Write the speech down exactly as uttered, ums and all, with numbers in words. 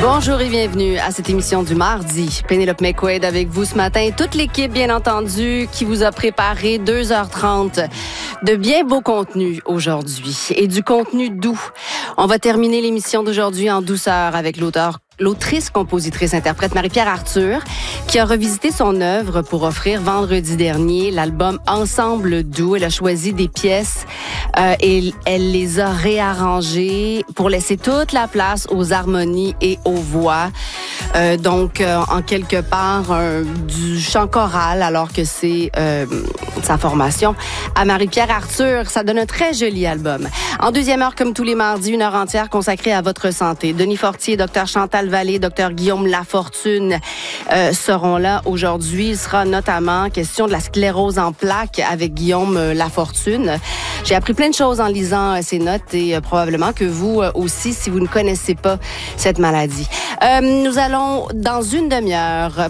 Bonjour et bienvenue à cette émission du mardi. Pénélope McQuaid avec vous ce matin. Toute l'équipe, bien entendu, qui vous a préparé deux heures trente de bien beau contenu aujourd'hui et du contenu doux. On va terminer l'émission d'aujourd'hui en douceur avec l'auteur L'autrice, compositrice, interprète Marie-Pierre Arthur, qui a revisité son œuvre pour offrir vendredi dernier l'album Ensemble doux. Elle a choisi des pièces euh, et elle les a réarrangées pour laisser toute la place aux harmonies et aux voix. Euh, donc, euh, en quelque part, euh, du chant choral, alors que c'est euh, sa formation à Marie-Pierre Arthur. Ça donne un très joli album. En deuxième heure, comme tous les mardis, une heure entière consacrée à votre santé. Denis Fortier, docteur Chantal Vallée, docteur Guillaume Lafortune euh, seront là aujourd'hui. Il sera notamment question de la sclérose en plaques avec Guillaume euh, Lafortune. J'ai appris plein de choses en lisant euh, ces notes et euh, probablement que vous euh, aussi, si vous ne connaissez pas cette maladie. Euh, nous allons, dans une demi-heure,